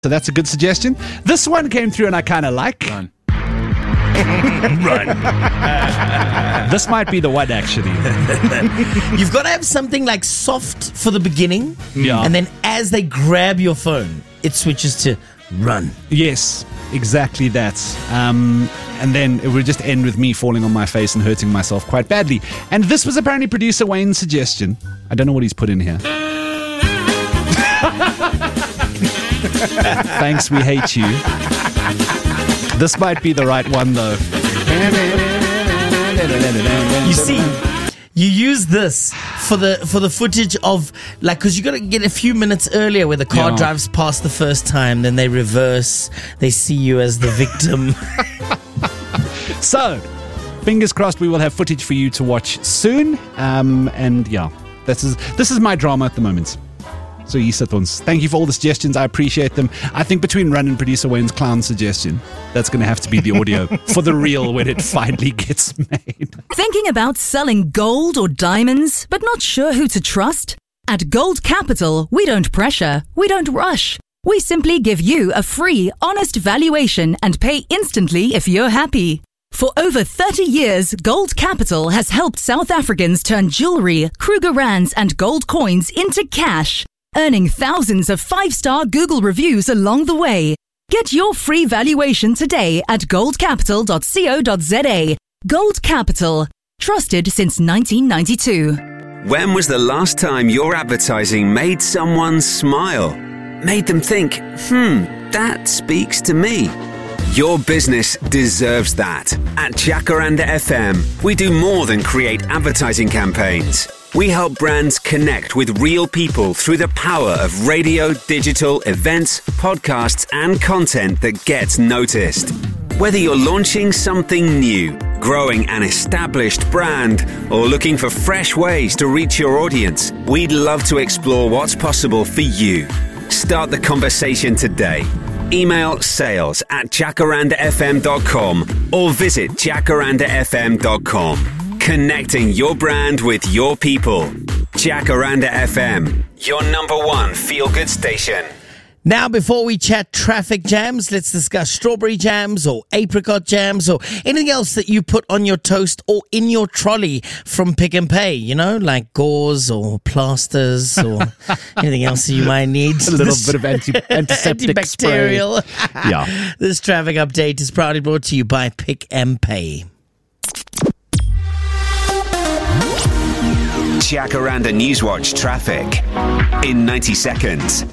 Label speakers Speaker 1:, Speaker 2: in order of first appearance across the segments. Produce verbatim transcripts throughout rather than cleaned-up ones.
Speaker 1: So that's a good suggestion. This one came through and I kind of like.
Speaker 2: Run.
Speaker 3: Run.
Speaker 1: This might be the one, actually.
Speaker 3: You've got to have something like soft for the beginning.
Speaker 1: Yeah.
Speaker 3: And then as they grab your phone, it switches to run.
Speaker 1: Yes, exactly that. Um, and then it would just end with me falling on my face and hurting myself quite badly. And this was apparently producer Wayne's suggestion. I don't know what he's put in here. Thanks, we hate you. This might be the right one, though.
Speaker 3: You see, you use this for the for the footage of, like, because you got to get a few minutes earlier where the car
Speaker 1: Yeah.
Speaker 3: drives past the first time, then they reverse, they see you as the victim.
Speaker 1: So, fingers crossed we will have footage for you to watch soon. Um, and yeah, this is this is my drama at the moment. So, Yisatons, thank you for all the suggestions. I appreciate them. I think between Run and producer Wayne's clown suggestion, that's going to have to be the audio for the real when it finally gets made.
Speaker 4: Thinking about selling gold or diamonds, but not sure who to trust? At Gold Capital, we don't pressure, we don't rush. We simply give you a free, honest valuation and pay instantly if you're happy. For over thirty years, Gold Capital has helped South Africans turn jewelry, Kruger Rands and gold coins into cash, earning thousands of five-star Google reviews along the way. Get your free valuation today at gold capital dot co dot za. Gold Capital. Trusted since nineteen ninety-two.
Speaker 5: When was the last time your advertising made someone smile? Made them think, hmm, that speaks to me. Your business deserves that. At Jacaranda F M, we do more than create advertising campaigns. We help brands connect with real people through the power of radio, digital, events, podcasts, and content that gets noticed. Whether you're launching something new, growing an established brand, or looking for fresh ways to reach your audience, we'd love to explore what's possible for you. Start the conversation today. Email sales at jacaranda f m dot com or visit jacaranda f m dot com. Connecting your brand with your people. Jacaranda F M, your number one feel-good station.
Speaker 3: Now, before we chat traffic jams, let's discuss strawberry jams or apricot jams or anything else that you put on your toast or in your trolley from Pick n Pay, you know, like gauze or plasters or anything else that you might need.
Speaker 1: A little bit of anti- antiseptic
Speaker 3: antibacterial.
Speaker 1: spray. Yeah.
Speaker 3: This traffic update is proudly brought to you by Pick n Pay.
Speaker 5: Jacaranda Newswatch traffic in ninety seconds.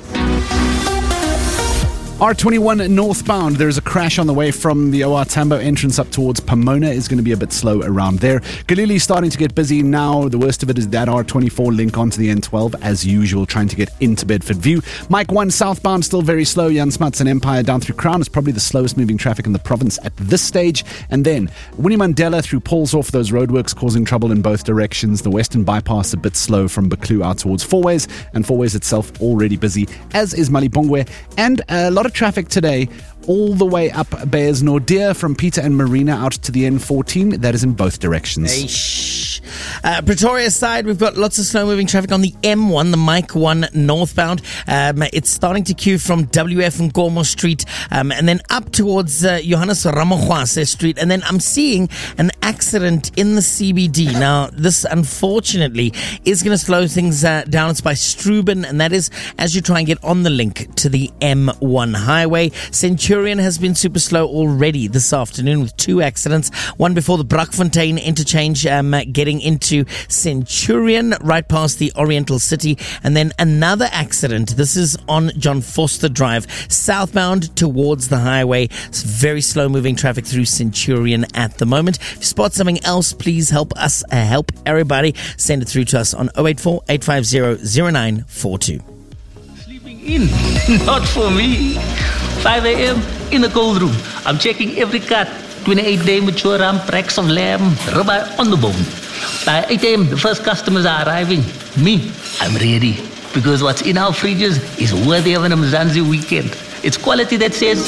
Speaker 1: R twenty-one northbound, there's a crash on the way from the O R Tambo entrance up towards Pomona. Is going to be a bit slow around there. Galilee starting to get busy now. The worst of it is that R twenty-four link onto the N twelve as usual, trying to get into Bedford View. Mike one southbound still very slow. Jan Smuts and Empire down through Crown is probably the slowest moving traffic in the province at this stage. And then Winnie Mandela through Paulshof, those roadworks causing trouble in both directions. The western bypass a bit slow from Baklu out towards Fourways, and Fourways itself already busy, as is Malibongwe. And a lot of traffic today all the way up Beyers Nordeer from Peter and Marina out to the N fourteen. That is in both directions.
Speaker 3: Eish. Uh, Pretoria side, we've got lots of slow-moving traffic on the M one, the Mike one northbound. Um, it's starting to queue from W F and Gormo Street, um, and then up towards uh, Johannes Ramogwase Street. And then I'm seeing an accident in the C B D. Now, this unfortunately is going to slow things uh, down. It's by Struben, and that is as you try and get on the link to the M one highway. Centurion has been super slow already this afternoon with two accidents. One before the Brakfontein interchange, um, getting into Centurion right past the Oriental City, and then another accident. This is on John Foster Drive, southbound towards the highway. It's very slow moving traffic through Centurion at the moment. If you spot something else, please help us uh, help everybody. Send it through to us on oh eight four, eight five zero, zero nine four two.
Speaker 6: Sleeping in, not for me. five a.m. in the cold room. I'm checking every cut. twenty-eight day mature ram, racks of lamb, ribeye on the bone. By eight a.m. the first customers are arriving. Me, I'm ready. Because what's in our fridges is worthy of an Mzansi weekend. It's quality that says...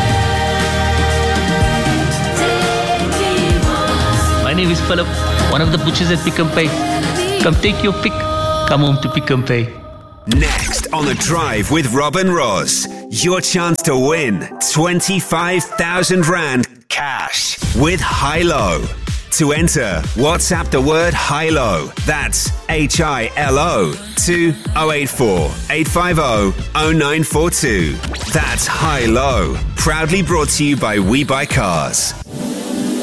Speaker 6: My name is Philip, one of the butchers at Pick n Pay. Come take your pick. Come home to Pick n Pay.
Speaker 5: Next on The Drive with Rob and Roz. your chance to win twenty-five thousand rand cash with Hilo. To enter, WhatsApp the word Hilo. That's H I L O to oh eight four, eight five oh, oh nine four two. That's Hilo. Proudly brought to you by We Buy Cars.